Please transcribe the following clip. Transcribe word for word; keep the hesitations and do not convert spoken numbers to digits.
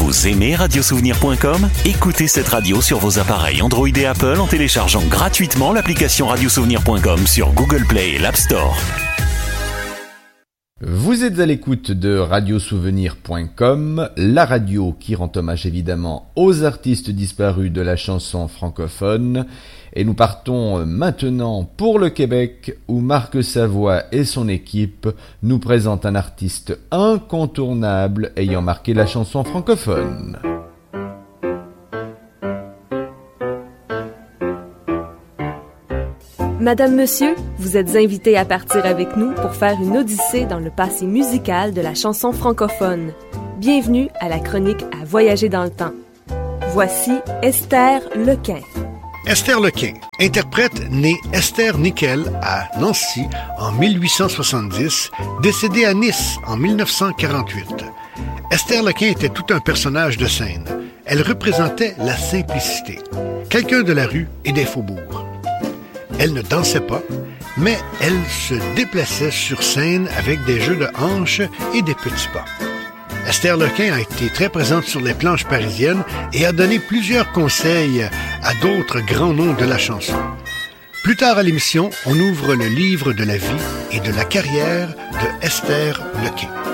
Vous aimez radiosouvenir point com? Écoutez cette radio sur vos appareils Android et Apple en téléchargeant gratuitement l'application radiosouvenir point com sur Google Play et l'App Store. Vous êtes à l'écoute de radiosouvenir point com, la radio qui rend hommage évidemment aux artistes disparus de la chanson francophone. Et nous partons maintenant pour le Québec où Marc Savoie et son équipe nous présentent un artiste incontournable ayant marqué la chanson francophone. Madame, Monsieur, vous êtes invités à partir avec nous pour faire une odyssée dans le passé musical de la chanson francophone. Bienvenue à la chronique à voyager dans le temps. Voici Esther Lequin. Esther Lequin, interprète née Esther Nickel à Nancy en mille huit cent soixante-dix, décédée à Nice en mille neuf cent quarante-huit. Esther Lequin était tout un personnage de scène. Elle représentait la simplicité, quelqu'un de la rue et des faubourgs. Elle ne dansait pas, mais elle se déplaçait sur scène avec des jeux de hanches et des petits pas. Esther Lequin a été très présente sur les planches parisiennes et a donné plusieurs conseils à d'autres grands noms de la chanson. Plus tard à l'émission, on ouvre le livre de la vie et de la carrière de Esther Lequin.